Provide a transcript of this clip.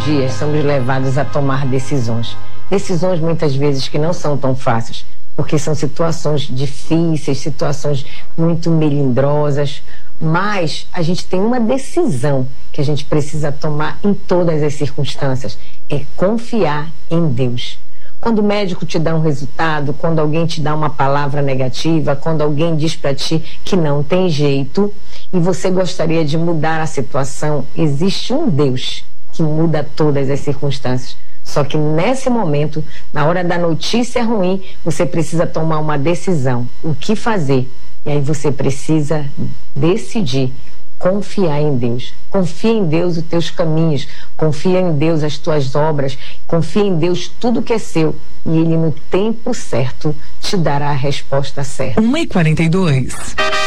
dias somos levados a tomar decisões. Decisões muitas vezes que não são tão fáceis, porque são situações difíceis, situações muito melindrosas, mas a gente tem uma decisão que a gente precisa tomar em todas as circunstâncias, é confiar em Deus. Quando o médico te dá um resultado, quando alguém te dá uma palavra negativa, quando alguém diz para ti que não tem jeito e você gostaria de mudar a situação, existe um Deus que muda todas as circunstâncias. Só que nesse momento, na hora da notícia ruim, você precisa tomar uma decisão, o que fazer. E aí você precisa decidir, confiar em Deus. Confia em Deus os teus caminhos, confia em Deus as tuas obras, confia em Deus tudo que é seu. E Ele no tempo certo te dará a resposta certa. 1h42.